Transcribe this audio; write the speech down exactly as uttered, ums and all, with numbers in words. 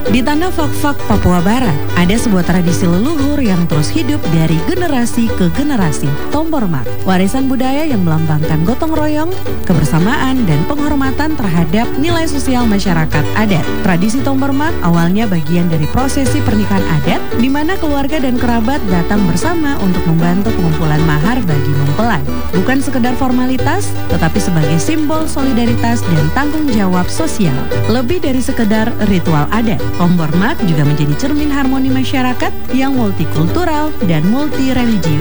Di tanah Fak-Fak, Papua Barat, ada sebuah tradisi leluhur yang terus hidup dari generasi ke generasi. Tombormak, warisan budaya yang melambangkan gotong royong, kebersamaan, dan penghormatan terhadap nilai sosial masyarakat adat. Tradisi Tombormak awalnya bagian dari prosesi pernikahan adat, di mana keluarga dan kerabat datang bersama untuk membantu pengumpulan mahar bagi mempelai. Bukan sekedar formalitas, tetapi sebagai simbol solidaritas dan tanggung jawab sosial. Lebih dari sekedar ritual adat, Tombormak juga menjadi cermin harmoni masyarakat yang multikultural dan multireligius